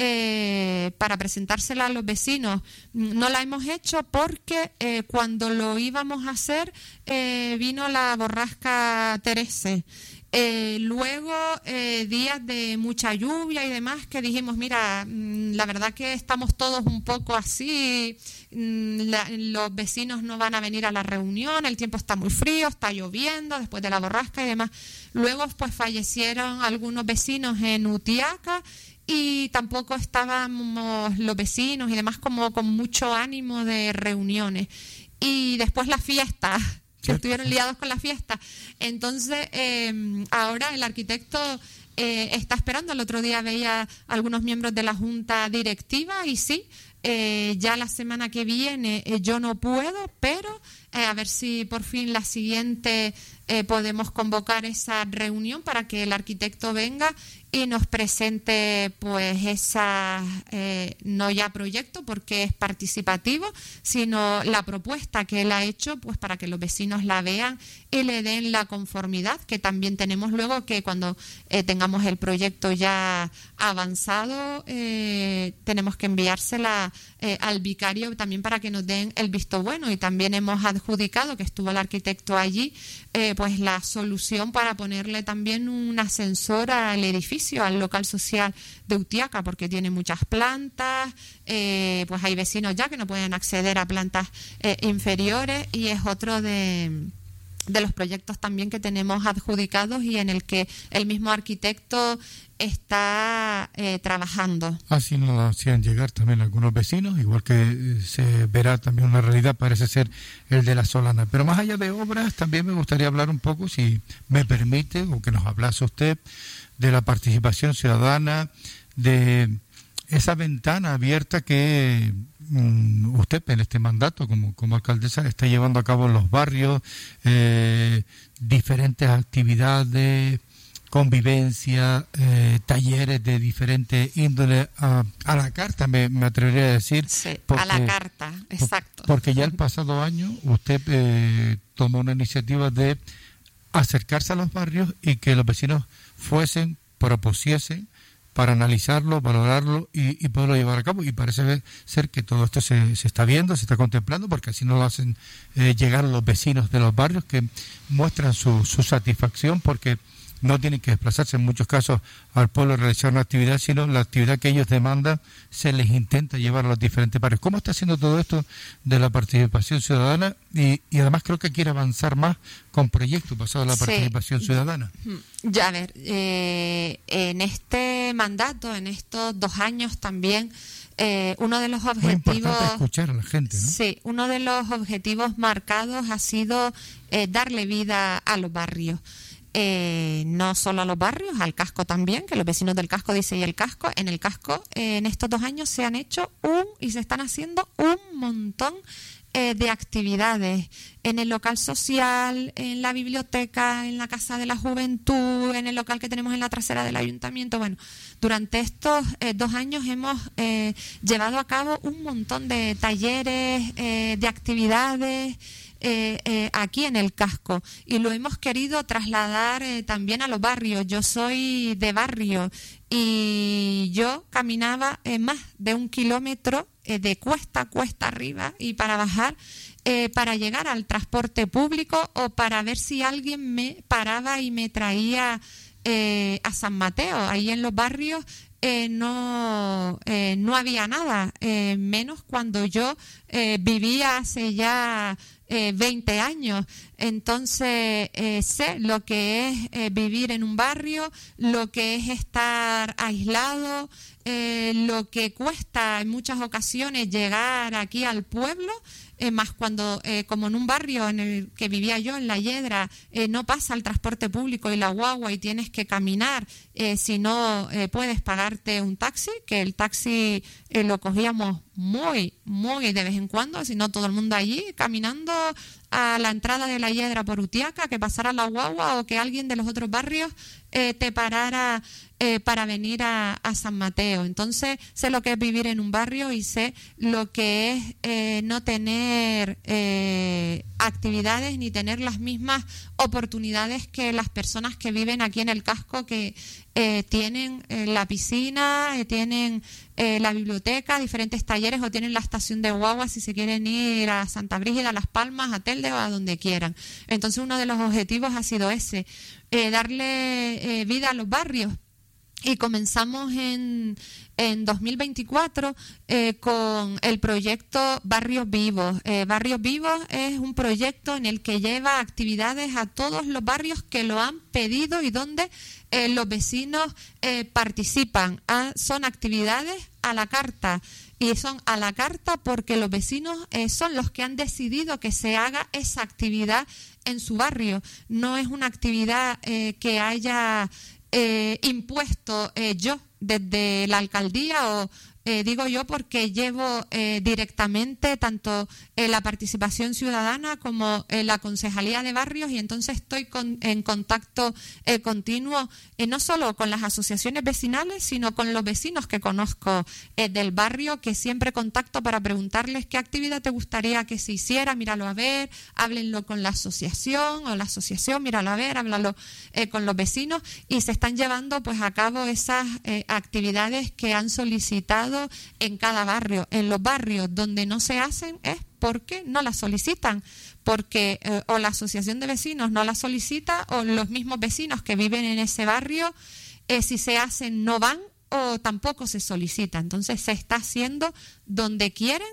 Speaker 2: eh, para presentársela a los vecinos. No la hemos hecho porque eh, cuando lo íbamos a hacer eh, vino la borrasca Terese. Eh, luego, eh, días de mucha lluvia y demás, que dijimos, mira, la verdad que estamos todos un poco así, la, los vecinos no van a venir a la reunión, el tiempo está muy frío, está lloviendo después de la borrasca y demás. Luego, pues fallecieron algunos vecinos en Utiaca y tampoco estábamos los vecinos y demás como con mucho ánimo de reuniones. Y después la fiesta, que estuvieron liados con la fiesta. Entonces, eh, ahora el arquitecto eh, está esperando. El otro día veía algunos miembros de la junta directiva y sí, eh, ya la semana que viene eh, yo no puedo, pero eh, a ver si por fin la siguiente eh, podemos convocar esa reunión para que el arquitecto venga y nos presente pues esa, eh, no ya proyecto porque es participativo, sino la propuesta que él ha hecho pues para que los vecinos la vean y le den la conformidad, que también tenemos luego que cuando eh, tengamos el proyecto ya avanzado eh, tenemos que enviársela eh, al vicario también para que nos den el visto bueno. Y también hemos adjudicado, que estuvo el arquitecto allí, eh, pues la solución para ponerle también un ascensor al edificio, al local social de Utiaca, porque tiene muchas plantas, eh, pues hay vecinos ya que no pueden acceder a plantas eh, inferiores, y es otro de, de los proyectos también que tenemos adjudicados y en el que el mismo arquitecto está eh, trabajando.
Speaker 1: Así nos lo hacían llegar también algunos vecinos, igual que eh, se verá también una realidad, parece ser el de la Solana. Pero más allá de obras, también me gustaría hablar un poco, si me permite, o que nos hablase usted, de la participación ciudadana, de esa ventana abierta que um, usted en este mandato como, como alcaldesa está llevando a cabo en los barrios, eh, diferentes actividades, convivencia, eh, talleres de diferentes índoles, a, a la carta me, me atrevería a decir.
Speaker 2: Sí,
Speaker 1: porque,
Speaker 2: a la carta, exacto.
Speaker 1: Porque ya el pasado año usted eh, tomó una iniciativa de acercarse a los barrios y que los vecinos fuesen, propusiesen para analizarlo, valorarlo y, y poderlo llevar a cabo. Y parece ser que todo esto se, se está viendo, se está contemplando, porque así nos lo hacen eh, llegar los vecinos de los barrios, que muestran su, su satisfacción porque no tienen que desplazarse en muchos casos al pueblo a realizar una actividad, sino la actividad que ellos demandan se les intenta llevar a los diferentes barrios. ¿Cómo está haciendo todo esto de la participación ciudadana? Y, y además creo que quiere avanzar más con proyectos basados en la participación sí. ciudadana.
Speaker 2: Ya, a ver, eh, en este mandato, en estos dos años también, eh, uno de los objetivos...
Speaker 1: Muy importante escuchar a la gente, ¿no?
Speaker 2: Sí, uno de los objetivos marcados ha sido eh, darle vida a los barrios. Eh, no solo a los barrios, al casco también, que los vecinos del casco dicen, y el casco, en el casco eh, en estos dos años se han hecho un y se están haciendo un montón eh, de actividades en el local social, en la biblioteca, en la Casa de la Juventud, en el local que tenemos en la trasera del ayuntamiento. Bueno, durante estos eh, dos años hemos eh, llevado a cabo un montón de talleres, eh, de actividades, Eh, eh, aquí en el casco, y lo hemos querido trasladar eh, también a los barrios. Yo soy de barrio y yo caminaba eh, más de un kilómetro eh, de cuesta a cuesta arriba y para bajar eh, para llegar al transporte público o para ver si alguien me paraba y me traía Eh, a San Mateo. Ahí en los barrios eh, no, eh, no había nada, eh, menos cuando yo eh, vivía hace ya eh, veinte años. Entonces eh, sé lo que es eh, vivir en un barrio, lo que es estar aislado, eh, lo que cuesta en muchas ocasiones llegar aquí al pueblo. Eh, más cuando, eh, como en un barrio en el que vivía yo, en La Yedra, eh, no pasa el transporte público y la guagua y tienes que caminar, eh, si no eh, puedes pagarte un taxi, que el taxi eh, lo cogíamos muy, muy de vez en cuando, si no todo el mundo allí caminando a la entrada de La Yedra por Utiaca, que pasara la guagua o que alguien de los otros barrios eh, te parara eh, para venir a, a San Mateo. Entonces sé lo que es vivir en un barrio y sé lo que es eh, no tener eh, actividades ni tener las mismas oportunidades que las personas que viven aquí en el casco, que eh, tienen eh, la piscina, eh, tienen eh, la biblioteca, diferentes talleres, o tienen la estación de guagua si se quieren ir a Santa Brígida, a Las Palmas, a Telde o a donde quieran. Entonces uno de los objetivos ha sido ese, eh, darle eh, vida a los barrios. Y comenzamos en, en dos mil veinticuatro eh, con el proyecto Barrios Vivos. Eh, Barrios Vivos es un proyecto en el que lleva actividades a todos los barrios que lo han pedido y donde eh, los vecinos eh, participan. Ah, son actividades a la carta. Y son a la carta porque los vecinos eh, son los que han decidido que se haga esa actividad en su barrio. No es una actividad eh, que haya eh, impuesto eh, yo desde la alcaldía, o eh, digo yo porque llevo eh, directamente tanto eh, la participación ciudadana como eh, la concejalía de barrios, y entonces estoy con, en contacto eh, continuo eh, no solo con las asociaciones vecinales, sino con los vecinos que conozco eh, del barrio, que siempre contacto para preguntarles qué actividad te gustaría que se hiciera, míralo a ver, háblenlo con la asociación, o la asociación, míralo a ver, háblalo eh, con los vecinos, y se están llevando pues a cabo esas eh, actividades que han solicitado en cada barrio. En los barrios donde no se hacen es porque no las solicitan, porque eh, o la asociación de vecinos no las solicita, o los mismos vecinos que viven en ese barrio, eh, si se hacen no van, o tampoco se solicita. Entonces se está haciendo donde quieren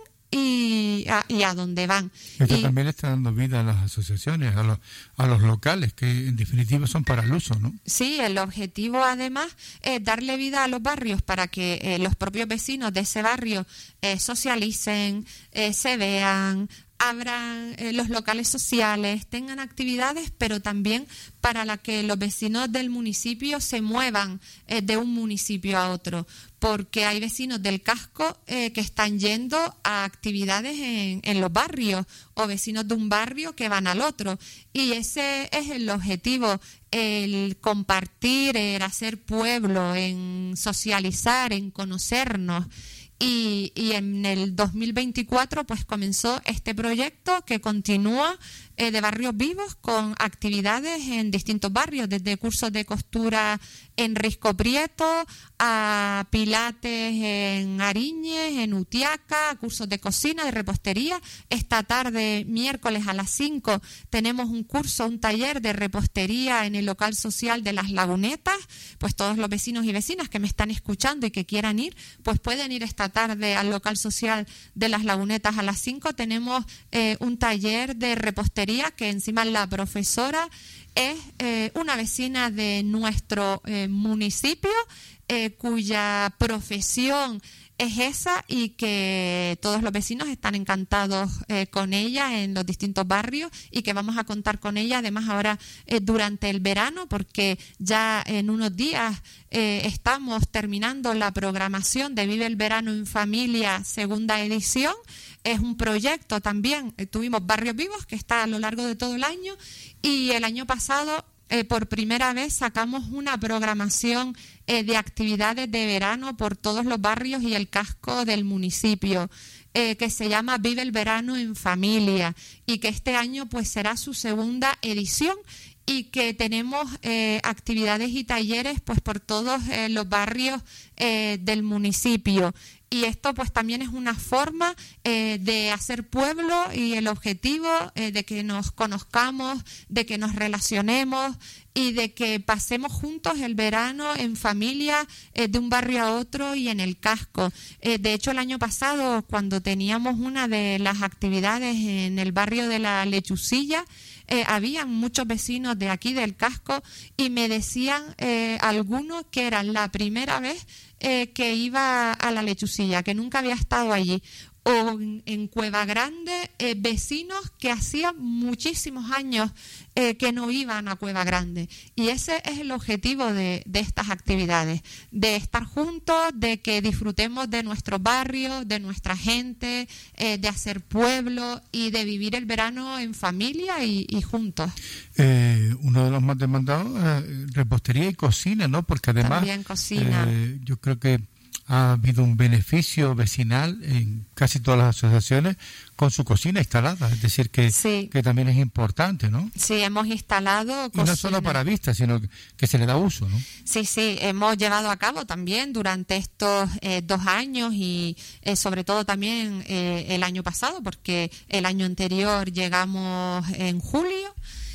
Speaker 2: y a, y a donde van.
Speaker 1: Esto
Speaker 2: y,
Speaker 1: también está dando vida a las asociaciones, a los, a los locales, que en definitiva son para el uso, ¿no?
Speaker 2: Sí, el objetivo además es darle vida a los barrios para que eh, los propios vecinos de ese barrio eh, socialicen, eh, se vean, abran eh, los locales sociales, tengan actividades, pero también para la que los vecinos del municipio se muevan eh, de un municipio a otro, porque hay vecinos del casco eh, que están yendo a actividades en, en los barrios, o vecinos de un barrio que van al otro, y ese es el objetivo, el compartir, el hacer pueblo, en socializar, en conocernos. Y, y en el dos mil veinticuatro pues comenzó este proyecto que continúa eh, de Barrios Vivos, con actividades en distintos barrios, desde cursos de costura en Risco Prieto a pilates en Ariñez, en Utiaca, cursos de cocina, de repostería. Esta tarde, miércoles a las cinco, tenemos un curso, un taller de repostería en el local social de Las Lagunetas. Pues todos los vecinos y vecinas que me están escuchando y que quieran ir, pues pueden ir esta tarde al local social de Las Lagunetas a las cinco. Tenemos eh, un taller de repostería, que encima la profesora es eh, una vecina de nuestro eh, municipio, eh, cuya profesión es esa, y que todos los vecinos están encantados eh, con ella en los distintos barrios, y que vamos a contar con ella además ahora eh, durante el verano, porque ya en unos días eh, estamos terminando la programación de Vive el Verano en Familia segunda edición. Es un proyecto también, eh, tuvimos Barrios Vivos, que está a lo largo de todo el año, y el año pasado eh, por primera vez sacamos una programación eh, de actividades de verano por todos los barrios y el casco del municipio, eh, que se llama Vive el Verano en Familia, y que este año pues será su segunda edición, y que tenemos eh, actividades y talleres pues por todos eh, los barrios eh, del municipio. y esto pues también es una forma eh, de hacer pueblo y el objetivo eh, de que nos conozcamos, de que nos relacionemos y de que pasemos juntos el verano en familia, eh, de un barrio a otro y en el casco. Eh, de hecho, el año pasado, cuando teníamos una de las actividades en el barrio de la Lechucilla, eh, había muchos vecinos de aquí del casco y me decían eh, algunos que era la primera vez eh, que iba a la Lechucilla, que nunca había estado allí. O en, en Cueva Grande, eh, vecinos que hacían muchísimos años eh, que no iban a Cueva Grande. Y ese es el objetivo de, de estas actividades, de estar juntos, de que disfrutemos de nuestro barrio, de nuestra gente, eh, de hacer pueblo y de vivir el verano en familia y, y juntos.
Speaker 1: Eh, uno de los más demandados, eh, repostería y cocina, ¿no? Porque además,
Speaker 2: también cocina.
Speaker 1: Eh, yo creo que ha habido un beneficio vecinal en casi todas las asociaciones con su cocina instalada, es decir, que,
Speaker 2: sí.
Speaker 1: que también es importante, ¿no?
Speaker 2: Sí, hemos instalado cocina.
Speaker 1: Y no solo para vista, sino que, que se le da uso, ¿no?
Speaker 2: Sí, sí, hemos llevado a cabo también durante estos eh, dos años y eh, sobre todo también eh, el año pasado, porque el año anterior llegamos en julio.